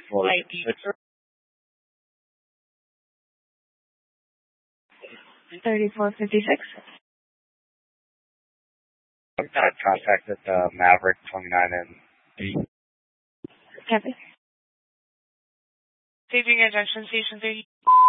ID. 3456. Contacted Maverick 29 and 8. Copy. Staging at Junction Station 30.